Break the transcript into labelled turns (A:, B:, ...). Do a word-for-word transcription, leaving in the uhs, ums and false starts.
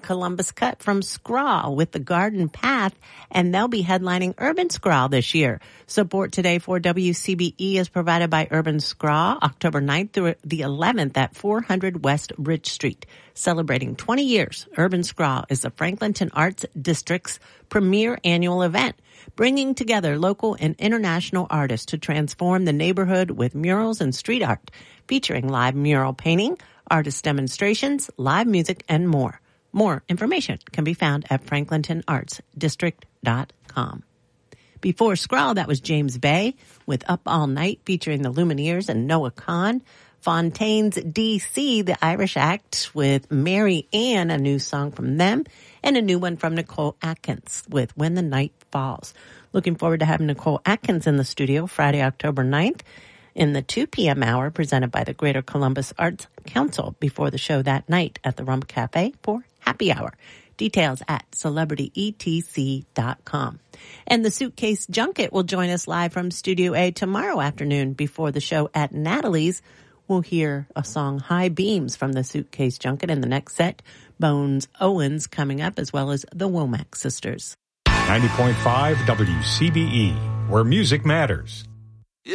A: Columbus cut from Scrawl with the Garden Path, and they'll be headlining Urban Scrawl this year. Support today for W C B E is provided by Urban Scrawl, October ninth through the eleventh at four hundred West Ridge Street. Celebrating twenty years, Urban Scrawl is the Franklinton Arts District's premier annual event, bringing together local and international artists to transform the neighborhood with murals and street art, featuring live mural painting, artist demonstrations, live music, and more. More information can be found at franklinton arts district dot com. Before Scrawl, that was James Bay with Up All Night featuring the Lumineers and Noah Kahan. Fontaine's D C, the Irish act, with Mary Ann, a new song from them, and a new one from Nicole Atkins with When the Night Falls. Looking forward to having Nicole Atkins in the studio Friday, October ninth in the two p.m. hour, presented by the Greater Columbus Arts Council before the show that night at the Rump Cafe for happy hour. Details at celebrity e t c dot com. And the Suitcase Junket will join us live from Studio A tomorrow afternoon before the show at Natalie's. We'll hear a song, High Beams, from the Suitcase Junket in the next set. Bones Owens coming up, as well as the Womack Sisters.
B: ninety point five W C B E, where music matters.